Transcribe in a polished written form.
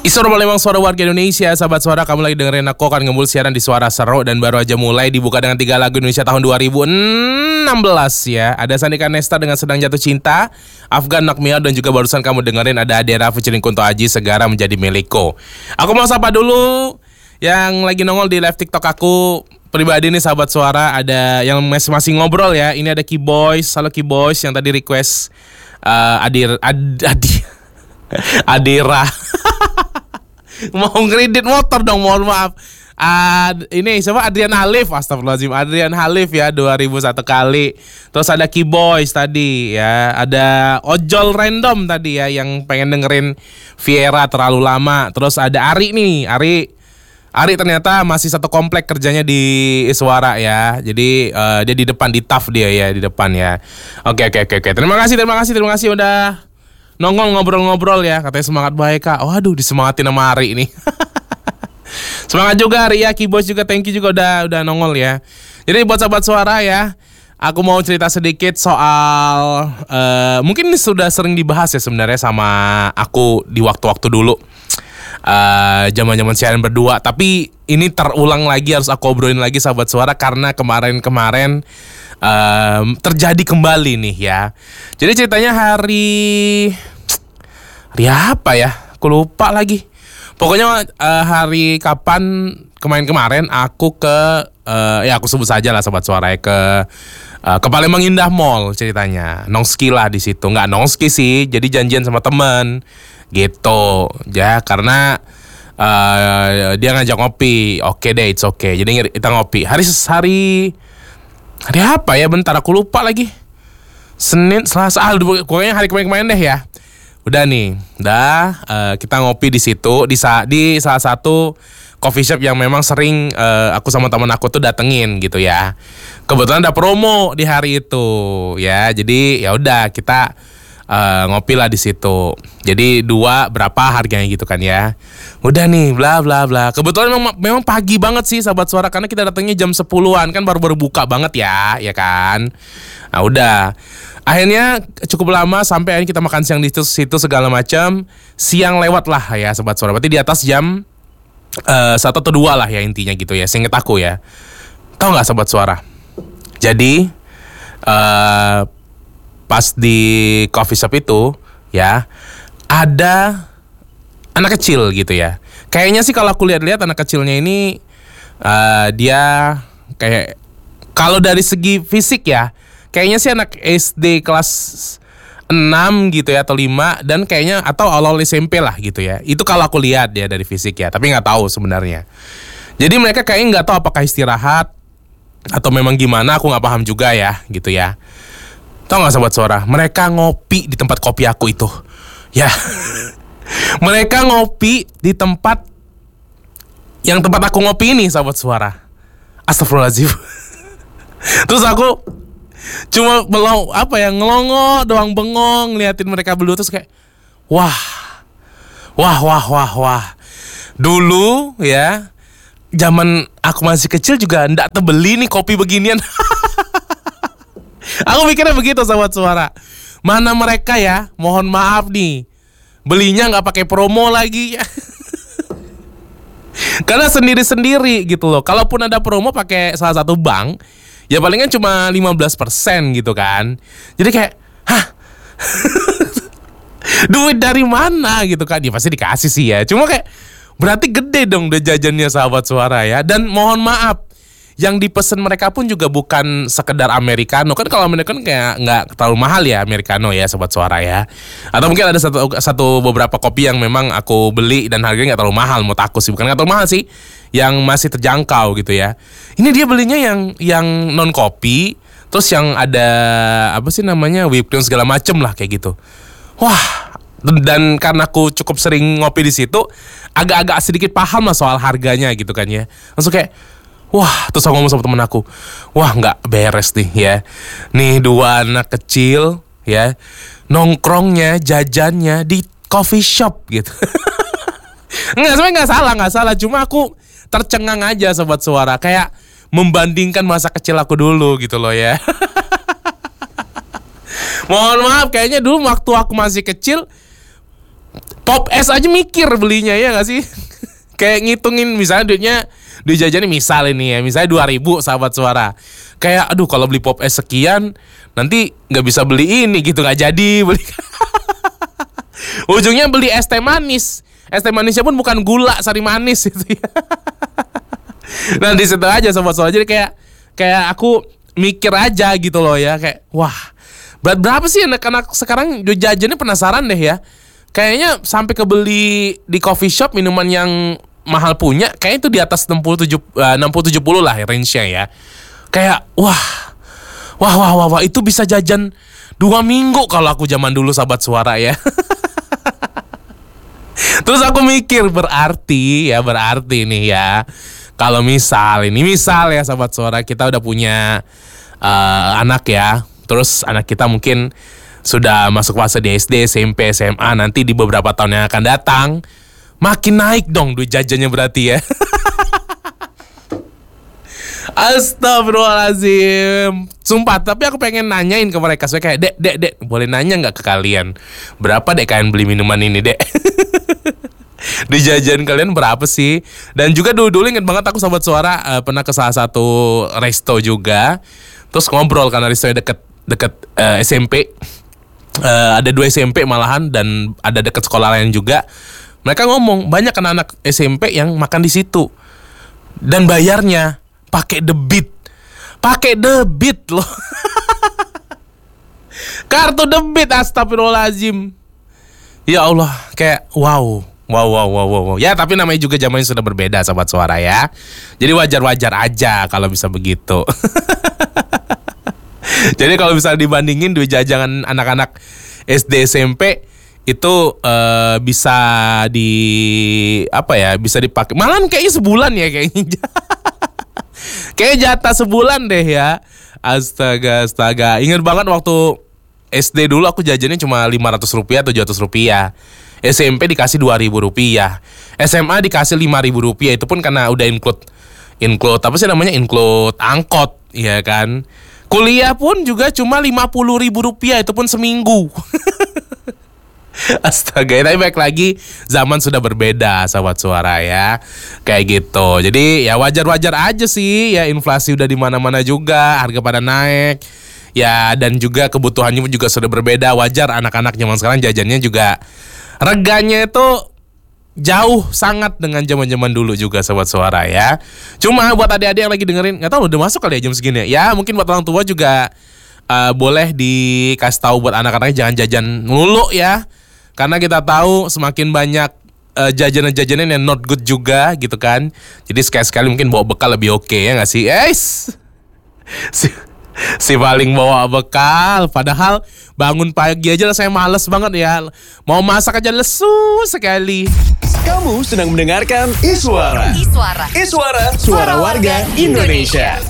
Suara Palembang, suara warga Indonesia. Sahabat suara, kamu lagi dengerin aku akan ngemul siaran di Suara Seru. Dan baru aja mulai dibuka dengan 3 lagu Indonesia tahun 2016 ya. Ada Sandika Nesta dengan Sedang Jatuh Cinta, Afgan Nakmia, dan juga barusan kamu dengerin ada Adera featuring Kunto Aji, Segara Menjadi Milikku. Aku mau sapa dulu yang lagi nongol di live TikTok aku pribadi nih sahabat suara. Ada yang masih ngobrol ya. Ini ada Kiboys. Halo Kiboys yang tadi request Adira. Mau kredit motor dong, mohon maaf. Ini siapa? Adrian Halif, astagfirullahaladzim. Adrian Halif ya, 2001 kali. Terus ada Kiboys tadi ya. Ada Ojol Random tadi ya, yang pengen dengerin Viera Terlalu Lama. Terus ada Ari nih, Ari ternyata masih satu komplek kerjanya di Suara ya. Jadi dia di depan, di TAF dia ya, di depan ya. Oke. Terima kasih udah nongol ngobrol-ngobrol ya. Katanya semangat baik Kak. Waduh, disemangatin sama Ari ini. Semangat juga Ari ya. Kiboys juga thank you juga udah nongol ya. Jadi buat sahabat suara ya, aku mau cerita sedikit soal mungkin ini sudah sering dibahas ya sebenarnya sama aku di waktu-waktu dulu. Zaman-zaman siaran berdua, tapi ini terulang lagi, harus aku obrolin lagi sahabat suara karena kemarin terjadi kembali nih ya. Jadi ceritanya hari apa ya? Aku lupa lagi. Pokoknya hari kapan kemarin aku ke ya aku sebut saja lah sahabat suara ya, ke Palembang Indah Mall ceritanya. Nongski lah di situ. Nggak nongski sih, jadi janjian sama temen gitu ya, karena dia ngajak ngopi. Oke deh, it's okay. Jadi kita ngopi. Hari apa ya? Bentar aku lupa lagi. Senin, Selasa, pokoknya hari kemarin deh ya. Udah kita ngopi di situ di salah satu coffee shop yang memang sering aku sama teman aku tuh datengin gitu ya. Kebetulan ada promo di hari itu ya. Jadi ya udah kita ngopi lah di situ. Jadi 2 berapa harganya gitu kan ya. Udah nih bla bla bla. Kebetulan memang pagi banget sih sahabat suara, karena kita datangnya jam 10-an kan, baru buka banget ya kan. Nah udah. Akhirnya cukup lama sampai akhirnya kita makan siang di situ segala macam. Siang lewat lah ya sobat suara. Berarti di atas jam 1 atau 2 lah ya intinya gitu ya. Seinget aku ya. Tahu nggak sobat suara? Jadi pas di coffee shop itu ya ada anak kecil gitu ya. Kayaknya sih kalau aku lihat-lihat anak kecilnya ini dia kayak, kalau dari segi fisik ya, kayaknya sih anak SD kelas 6 gitu ya, atau 5, dan kayaknya atau awal SMP lah gitu ya. Itu kalau aku lihat ya dari fisik ya, tapi nggak tahu sebenarnya. Jadi mereka kayaknya nggak tahu apakah istirahat atau memang gimana, aku nggak paham juga ya gitu ya. Tahu nggak sobat suara? Mereka ngopi di tempat kopi aku itu, ya. Mereka ngopi di tempat aku ngopi ini sobat suara. Astagfirullahaladzim. Terus aku cuma ngelongo doang, bengong ngeliatin mereka berdua. Terus kayak wah. Dulu ya, zaman aku masih kecil juga ndak tebeli nih kopi beginian. Aku mikirnya begitu sahabat suara. Mana mereka ya, mohon maaf nih, belinya nggak pakai promo lagi. Karena sendiri-sendiri gitu loh. Kalaupun ada promo pakai salah satu bank, ya palingan cuma 15% gitu kan. Jadi kayak, hah? Duit dari mana gitu kan? Ya pasti dikasih sih ya. Cuma kayak, berarti gede dong udah jajannya sahabat suara ya. Dan mohon maaf, yang dipesen mereka pun juga bukan sekedar americano. Kan kalau americano kayak nggak terlalu mahal ya americano ya sobat suara ya. Atau mungkin ada satu beberapa kopi yang memang aku beli dan harganya nggak terlalu mahal. Menurut aku sih bukan nggak terlalu mahal sih, yang masih terjangkau gitu ya. Ini dia belinya yang non kopi, terus yang ada whipped cream segala macem lah kayak gitu. Wah. Dan karena aku cukup sering ngopi di situ, agak-agak sedikit paham lah soal harganya gitu kan ya. Langsung kayak, wah, terus aku ngomong sama temen aku, wah nggak beres nih ya. Nih 2 anak kecil ya, nongkrongnya, jajannya di coffee shop gitu. Sebenarnya nggak salah. Cuma aku tercengang aja sobat suara, kayak membandingkan masa kecil aku dulu gitu loh ya. Mohon maaf, kayaknya dulu waktu aku masih kecil, Pop es aja mikir belinya ya gak sih? Kayak ngitungin misalnya duit jajannya misal ini ya, misalnya 2.000 sahabat suara. Kayak aduh kalau beli pop es sekian nanti nggak bisa beli ini gitu, nggak jadi beli. Ujungnya beli es teh manis. Es teh manisnya pun bukan gula, sari manis itu ya. Nah di situ aja sahabat suara. Jadi kayak aku mikir aja gitu loh ya, kayak wah berapa sih anak-anak sekarang jajannya, penasaran deh ya. Kayaknya sampai kebeli di coffee shop minuman yang mahal punya, kayaknya itu di atas 60-70 lah range-nya ya. Kayak wah itu bisa jajan 2 minggu kalau aku zaman dulu sahabat suara ya. Terus aku mikir berarti nih ya, kalau misal ya sahabat suara, kita udah punya anak ya, terus anak kita mungkin sudah masuk fase di SD, SMP, SMA, nanti di beberapa tahun yang akan datang makin naik dong duit jajannya berarti ya. Astagfirullahaladzim. Sumpah, tapi aku pengen nanyain ke mereka. Saya kayak, Dek, boleh nanya gak ke kalian? Berapa dek kalian beli minuman ini, Dek? Di jajan kalian berapa sih? Dan juga dulu inget banget aku sahabat suara pernah ke salah satu resto juga. Terus ngobrol karena restonya deket SMP. Ada 2 SMP malahan, dan ada deket sekolah lain juga. Mereka ngomong banyak anak-anak SMP yang makan di situ. Dan bayarnya pakai debit loh. Kartu debit, astagfirullahaladzim. Ya Allah, kayak wow. Ya tapi namanya juga zamannya sudah berbeda sahabat suara ya. Jadi wajar-wajar aja kalau bisa begitu. Jadi kalau bisa dibandingin duit jajan anak-anak SD SMP itu bisa bisa dipakai. Malahan kayaknya sebulan ya kayaknya. Kayak jatah sebulan deh ya. Astaga. Ingat banget waktu SD dulu aku jajannya cuma Rp500, Rp700. SMP dikasih Rp2.000. SMA dikasih Rp5.000. Itu pun karena udah include apa sih namanya? Include angkot, ya kan? Kuliah pun juga cuma Rp50.000, itu pun seminggu. Astaga, tapi baik lagi zaman sudah berbeda sahabat suara ya. Kayak gitu. Jadi ya wajar-wajar aja sih ya, inflasi udah di mana-mana juga, harga pada naik. Ya dan juga kebutuhannya pun juga sudah berbeda. Wajar anak-anak zaman sekarang jajannya juga reganya itu jauh sangat dengan zaman-zaman dulu juga sahabat suara ya. Cuma buat adik-adik yang lagi dengerin, nggak tahu udah masuk kali ya jam segini ya. Mungkin buat orang tua juga boleh dikasih tahu buat anak-anaknya jangan jajan mulu ya. Karena kita tahu semakin banyak jajanan-jajanan yang not good juga gitu kan. Jadi sekali-sekali mungkin bawa bekal lebih oke ya nggak sih? Si paling bawa bekal, padahal bangun pagi aja saya males banget ya. Mau masak aja lesu sekali. Kamu sedang mendengarkan Iswara. Suara warga Indonesia.